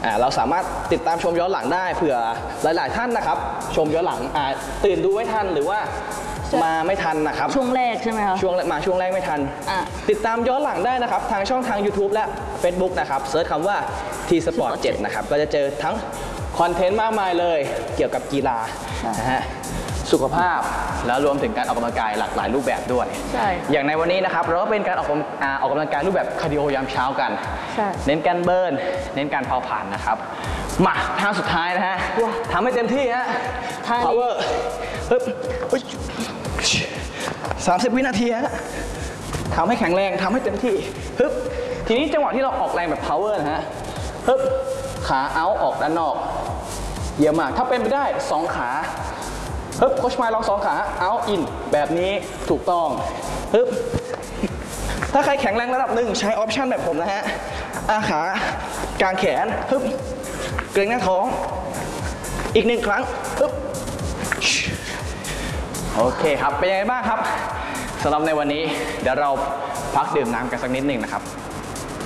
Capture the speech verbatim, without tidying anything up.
อ่าเราสามารถติดตามชมย้อนหลังได้เผื่อหลายๆท่านนะครับชมย้อนหลังอ่าตื่นดูไม่ทันหรือว่ามาไม่ทันนะครับช่วงแรกใช่ไหมครับช่วงมาช่วงแรกไม่ทันติดตามย้อนหลังได้นะครับทางช่องทาง ยูทูบ และ เฟซบุ๊ก นะครับเซิร์ชคำว่า ที สปอร์ต เจ็ด นะครับก็จะเจอทั้งคอนเทนต์มากมายเลยเกี่ยวกับกีฬานะฮะสุขภาพแล้วรวมถึงการออกกำลังกายหลากหลายรูปแบบด้วยใช่อย่างในวันนี้นะครับเราก็เป็นการออกกำลังออกกำลังกายรูปแบบคาร์ดิโอยามเช้ากันใช่เน้นการเบิร์นเน้นการเผาผลาญนะครับมาท่าสุดท้ายนะฮะทำให้เต็มที่ฮะ power ฮึบสามสิบวินาทีฮะทำให้แข็งแรงทำให้เต็มที่ฮึบทีนี้จังหวะที่เราออกแรงแบบ power นะฮะฮึบขาเอาออกด้านนอกเยี่ยมมากถ้าเป็นไปได้สองขาฮึบโคชไมล์ลองสองขาเอาอินแบบนี้ถูกต้องฮึบถ้าใครแข็งแรงระดับหนึ่งใช้ออปชั่นแบบผมนะฮะอาขากางแขนฮึบเกร็งหน้าท้องอีกหนึ่งครั้งฮึบโอเคครับเป็นยังไงบ้างครับสำหรับในวันนี้เดี๋ยวเราพักดื่มน้ำกันสักนิดหนึ่งนะครับ